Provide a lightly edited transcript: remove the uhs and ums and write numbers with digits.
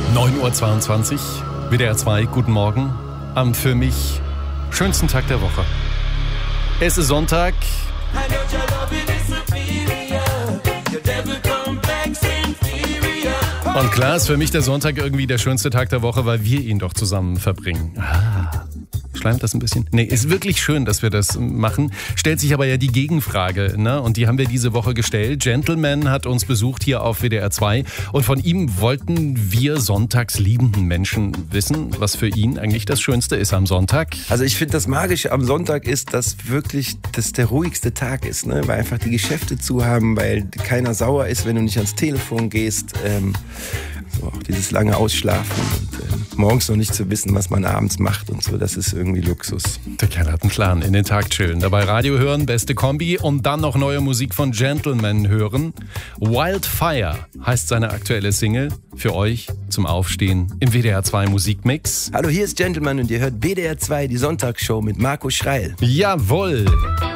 9:22 Uhr, WDR 2, guten Morgen, am für mich schönsten Tag der Woche. Es ist Sonntag. Und klar ist für mich der Sonntag irgendwie der schönste Tag der Woche, weil wir ihn doch zusammen verbringen. Schleimt das ein bisschen? Nee, ist wirklich schön, dass wir das machen. Stellt sich aber ja die Gegenfrage, ne? Und die haben wir diese Woche gestellt. Gentleman hat uns besucht hier auf WDR 2 und von ihm wollten wir sonntags liebenden Menschen wissen, was für ihn eigentlich das Schönste ist am Sonntag. Also ich finde, das Magische am Sonntag ist, dass wirklich das der ruhigste Tag ist, ne? Weil einfach die Geschäfte zu haben, weil keiner sauer ist, wenn du nicht ans Telefon gehst. So auch dieses lange Ausschlafen und morgens noch nicht zu wissen, was man abends macht und so, das ist irgendwie Luxus. Der Kerl hat einen Plan, in den Tag chillen, dabei Radio hören, beste Kombi und dann noch neue Musik von Gentleman hören. Wildfire heißt seine aktuelle Single, für euch zum Aufstehen im WDR 2 Musikmix. Hallo, hier ist Gentleman und ihr hört WDR 2, die Sonntagsshow mit Marco Schreil. Jawohl!